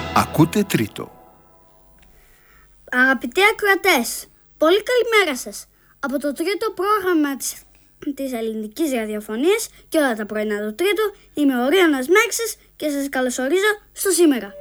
Ακούτε τρίτο. Αγαπητοί ακροατές, πολύ καλημέρα σας. Από το τρίτο πρόγραμμα της ελληνικής ραδιοφωνίας και όλα τα πρωινά του τρίτου, είμαι ο Ρίωνας Μέρξης και σας καλωσορίζω στο σήμερα.